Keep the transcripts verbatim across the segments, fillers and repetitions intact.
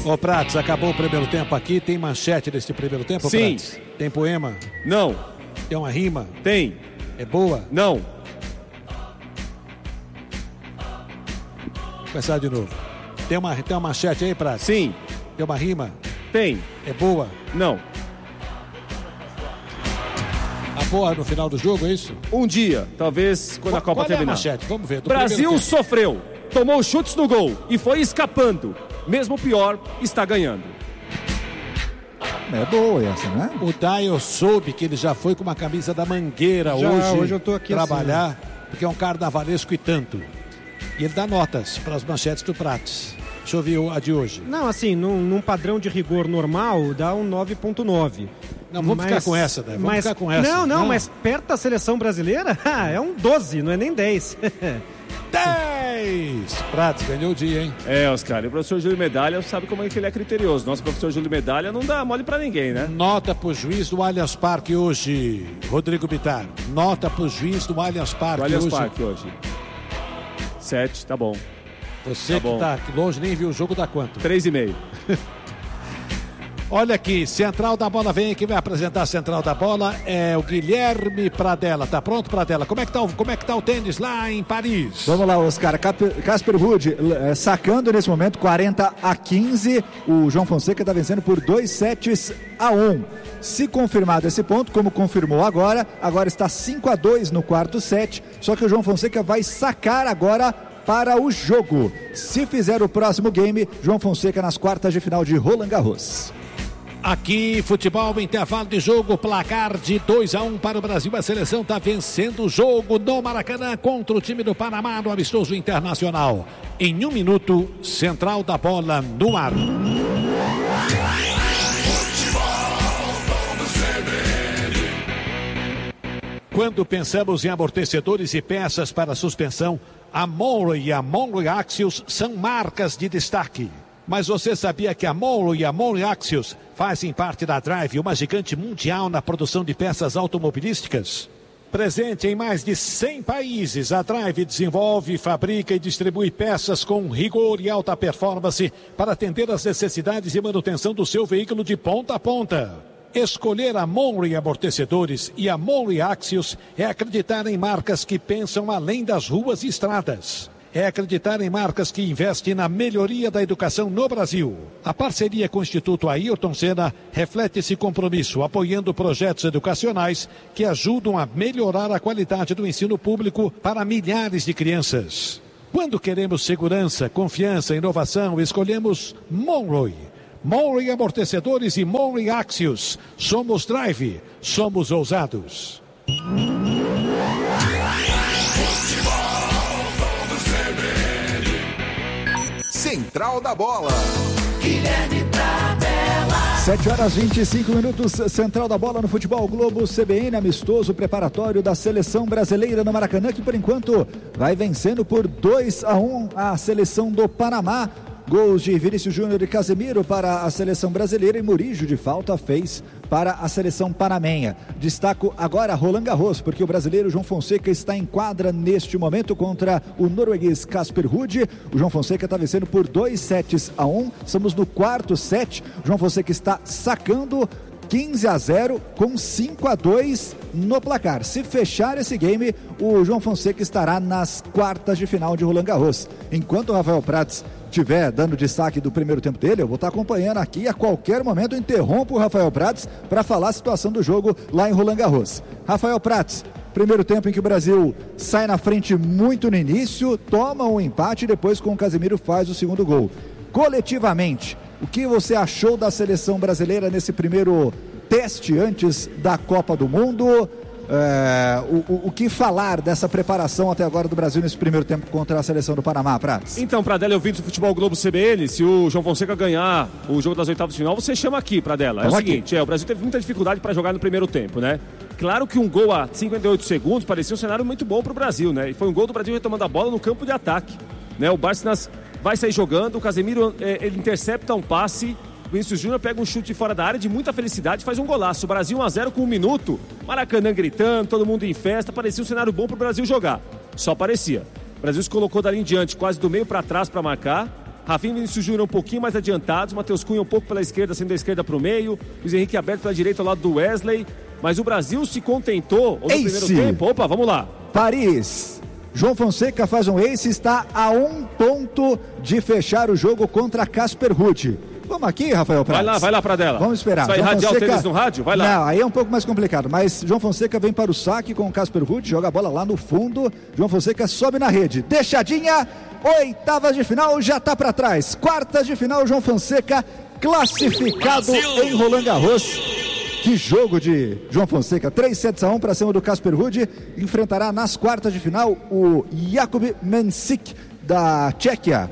Ô Prates, acabou o primeiro tempo aqui. Tem manchete desse primeiro tempo, Sim. Prates? Tem poema? Não. Tem uma rima? Tem. É boa? Não. Vou começar de novo. Tem uma, tem uma manchete aí, Prates? Sim. Tem uma rima? Tem. É boa? Não. A boa no final do jogo, é isso? Um dia, talvez quando a Copa Qual terminar. É a manchete? Vamos ver. Do Brasil sofreu, tomou chutes no gol e foi escapando. Mesmo pior, está ganhando. É boa essa, né? O Daio soube que ele já foi com uma camisa da Mangueira Já, hoje, hoje eu tô aqui trabalhar, assim. porque é um carnavalesco e tanto. E ele dá notas para as manchetes do Prates. Deixa eu ver a de hoje. Não, assim, num, num padrão de rigor normal, dá um nove ponto nove. Não, vamos mas, ficar com essa, né? Vamos mas, ficar com essa. Não, não, não, mas perto da seleção brasileira, é um doze, não é nem dez. dez! Prates, ganhou o dia, hein? É, Oscar, e o professor Júlio Medalha sabe como é que ele é criterioso. Nosso professor Júlio Medalha não dá mole pra ninguém, né? Nota pro juiz do Allianz Parque hoje, Rodrigo Bittar. Nota pro juiz do Allianz Parque Do Allianz hoje. Parque hoje. Sete, tá bom. Você Tá que bom. tá aqui longe, nem viu o jogo, dá quanto? Três e meio. Olha aqui, Central da Bola vem, quem vai apresentar a Central da Bola é o Guilherme Pradella. Tá pronto, Pradella? Como é que tá o, como é que tá o tênis lá em Paris? Vamos lá, Oscar. Casper Ruud eh, sacando nesse momento quarenta a quinze. O João Fonseca está vencendo por dois sets a um. Se confirmado esse ponto, como confirmou agora, agora está cinco a dois no quarto set. Só que o João Fonseca vai sacar agora para o jogo. Se fizer o próximo game, João Fonseca nas quartas de final de Roland Garros. Aqui, futebol, intervalo de jogo, placar de dois a um para o Brasil. A seleção está vencendo o jogo no Maracanã contra o time do Panamá no amistoso internacional. Em um minuto, Central da Bola no ar. Quando pensamos em amortecedores e peças para suspensão, a Monroe e a Monroe Axios são marcas de destaque. Mas você sabia que a Monroe e a Monroe Axios fazem parte da Drive, uma gigante mundial na produção de peças automobilísticas? Presente em mais de cem países, a Drive desenvolve, fabrica e distribui peças com rigor e alta performance para atender às necessidades de manutenção do seu veículo de ponta a ponta. Escolher a Monroe Amortecedores e a Monroe Axios é acreditar em marcas que pensam além das ruas e estradas. É acreditar em marcas que investem na melhoria da educação no Brasil. A parceria com o Instituto Ayrton Senna reflete esse compromisso, apoiando projetos educacionais que ajudam a melhorar a qualidade do ensino público para milhares de crianças. Quando queremos segurança, confiança, inovação, escolhemos Monroe. Monroe Amortecedores e Monroe Axios. Somos Drive, somos ousados. Central da Bola. Guilherme Pradella. sete horas e vinte e cinco minutos, Central da Bola no Futebol Globo, C B N, amistoso preparatório da seleção brasileira no Maracanã, que por enquanto vai vencendo por dois a um a seleção do Panamá. Gols de Vinícius Júnior e Casemiro para a seleção brasileira e Murillo de falta fez para a seleção panamenha. Destaco agora Roland Garros, porque o brasileiro João Fonseca está em quadra neste momento contra o norueguês Casper Ruud. O João Fonseca está vencendo por dois sets a um. Estamos no quarto set. O João Fonseca está sacando quinze a zero com cinco a dois no placar. Se fechar esse game, o João Fonseca estará nas quartas de final de Roland Garros. Enquanto o Rafael Prates estiver dando destaque do primeiro tempo dele, eu vou estar acompanhando aqui. A qualquer momento eu interrompo o Rafael Prates para falar a situação do jogo lá em Roland Garros. Rafael Prates, primeiro tempo em que o Brasil sai na frente muito no início, toma um empate e depois com o Casemiro faz o segundo gol. Coletivamente, o que você achou da seleção brasileira nesse primeiro teste antes da Copa do Mundo? É, o, o, o que falar dessa preparação até agora do Brasil nesse primeiro tempo contra a seleção do Panamá, Prates? Então, Pradella, eu vi do Futebol Globo C B N, se o João Fonseca ganhar o jogo das oitavas de final, você chama aqui, Pradella. É Vamos o seguinte, é, o Brasil teve muita dificuldade para jogar no primeiro tempo, né? Claro que um gol a cinquenta e oito segundos parecia um cenário muito bom para o Brasil, né? E foi um gol do Brasil retomando a bola no campo de ataque, né? O Bárcenas vai sair jogando, o Casemiro é, ele intercepta um passe, o Vinícius Júnior pega um chute fora da área de muita felicidade e faz um golaço. O Brasil um a zero com um minuto, Maracanã gritando, todo mundo em festa, parecia um cenário bom para o Brasil jogar. Só parecia. O Brasil se colocou dali em diante, quase do meio para trás para marcar, Rafinha e Vinícius Júnior um pouquinho mais adiantados, Matheus Cunha um pouco pela esquerda, sendo da esquerda para o meio, Luiz Henrique aberto pela direita ao lado do Wesley, mas o Brasil se contentou no Ace. primeiro tempo. Opa, vamos lá. Paris. João Fonseca faz um ace, está a um ponto de fechar o jogo contra Casper Ruud. Vamos aqui, Rafael Prats. Vai lá, vai lá pra dela. Vamos esperar. Você vai João irradiar Fonseca... o tênis no rádio? Vai lá. Não, aí é um pouco mais complicado, mas João Fonseca vem para o saque com o Casper Ruud, joga a bola lá no fundo, João Fonseca sobe na rede, deixadinha, oitavas de final, já tá para trás, quartas de final, João Fonseca classificado Brasil. Em Roland Garros. Que jogo de João Fonseca, três sets a um para cima do Casper Ruud, enfrentará nas quartas de final o Jakub Mensik da Tchequia.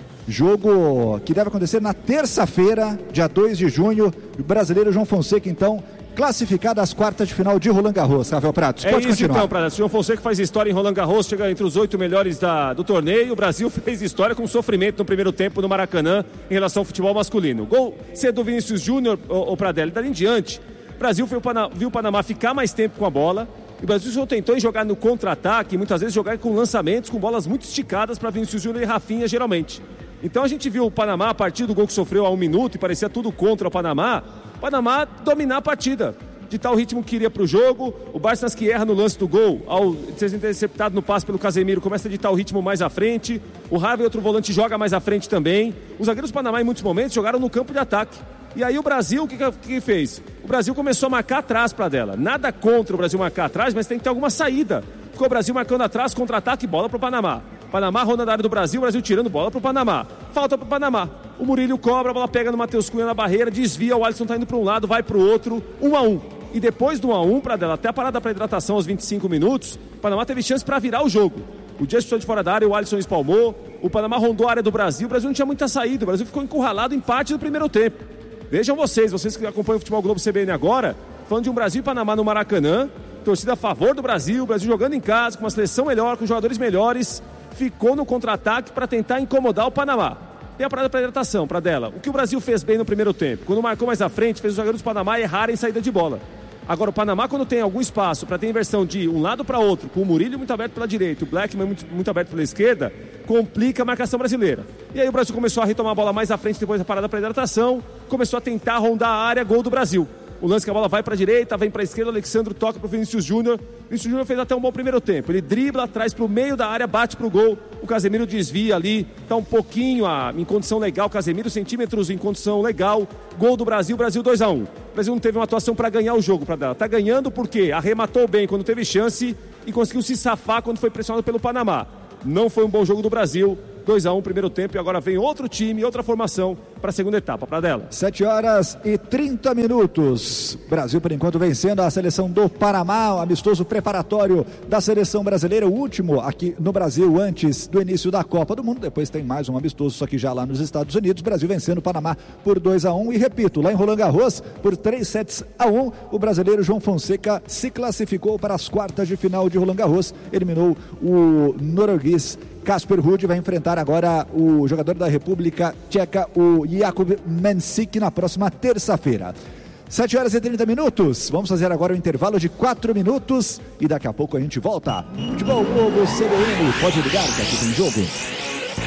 Jogo que deve acontecer na terça-feira, dia dois de junho. O brasileiro João Fonseca, então, classificado às quartas de final de Roland Garros. Rafael Pratos, é pode isso continuar. Então, Pratos. João Fonseca faz história em Roland Garros, chega entre os oito melhores da, do torneio. O Brasil fez história com sofrimento no primeiro tempo no Maracanã em relação ao futebol masculino. Gol cedo do Vinícius Júnior, o, o Pradelli, dali em diante. O Brasil viu o, Panamá, viu o Panamá ficar mais tempo com a bola. O Brasil só tentou em jogar no contra-ataque, muitas vezes jogar com lançamentos, com bolas muito esticadas para Vinícius Júnior e Rafinha, geralmente. Então a gente viu o Panamá, a partir do gol que sofreu há um minuto e parecia tudo contra o Panamá, o Panamá dominar a partida, de tal ritmo que iria para o jogo. O Barcenas, que erra no lance do gol, ao ser interceptado no passe pelo Casemiro, começa a ditar o ritmo mais à frente. O Harvey, outro volante, joga mais à frente também. Os zagueiros do Panamá, em muitos momentos, jogaram no campo de ataque. E aí o Brasil, o que, que fez? O Brasil começou a marcar atrás para dela. Nada contra o Brasil marcar atrás, mas tem que ter alguma saída. Ficou o Brasil marcando atrás, contra-ataque, bola para o Panamá. Panamá, ronda da área do Brasil, o Brasil tirando bola para o Panamá. Falta para o Panamá. O Murilho cobra, a bola pega no Matheus Cunha na barreira, desvia, o Alisson está indo para um lado, vai para o outro, um a um. E depois do um a um, para dela, até a parada para hidratação aos vinte e cinco minutos, o Panamá teve chance para virar o jogo. O Dias ficou de fora da área, o Alisson espalmou, o Panamá rondou a área do Brasil, o Brasil não tinha muita saída, o Brasil ficou encurralado em parte do primeiro tempo. Vejam vocês, vocês que acompanham o Futebol Globo C B N agora, falando de um Brasil e Panamá no Maracanã, torcida a favor do Brasil, o Brasil jogando em casa, com uma seleção melhor, com jogadores melhores, ficou no contra-ataque para tentar incomodar o Panamá. Tem a parada para hidratação, para dela. O que o Brasil fez bem no primeiro tempo? Quando marcou mais à frente, fez os jogadores do Panamá errarem saída de bola. Agora, o Panamá, quando tem algum espaço para ter inversão de um lado para outro, com o Murilho muito aberto pela direita, o Blackman muito, muito aberto pela esquerda, complica a marcação brasileira. E aí o Brasil começou a retomar a bola mais à frente depois da parada para hidratação, começou a tentar rondar a área, gol do Brasil. O lance que a bola vai para a direita, vem para a esquerda, o Alexandre toca para o Vinícius Júnior. O Vinícius Júnior fez até um bom primeiro tempo. Ele dribla atrás para o meio da área, bate para o gol. O Casemiro desvia ali, está um pouquinho ah, em condição legal. Casemiro, centímetros em condição legal. Gol do Brasil, Brasil dois a um. O Brasil não teve uma atuação para ganhar o jogo, para dar. Está ganhando porque arrematou bem quando teve chance e conseguiu se safar quando foi pressionado pelo Panamá. Não foi um bom jogo do Brasil. dois a um primeiro tempo e agora vem outro time, outra formação para a segunda etapa, para dela. sete horas e trinta minutos. Brasil, por enquanto, vencendo a seleção do Panamá, o amistoso preparatório da seleção brasileira, o último aqui no Brasil antes do início da Copa do Mundo. Depois tem mais um amistoso, só que já lá nos Estados Unidos. Brasil vencendo o Panamá por dois a um e, repito, lá em Roland Garros, por três sets a um, o brasileiro João Fonseca se classificou para as quartas de final de Roland Garros, eliminou o norueguês Casper Ruud, vai enfrentar agora o jogador da República Tcheca, o Jakub Mensik, na próxima terça-feira. sete horas e trinta minutos, vamos fazer agora o um intervalo de quatro minutos e daqui a pouco a gente volta. Futebol Globo C B N, pode ligar que aqui tem jogo.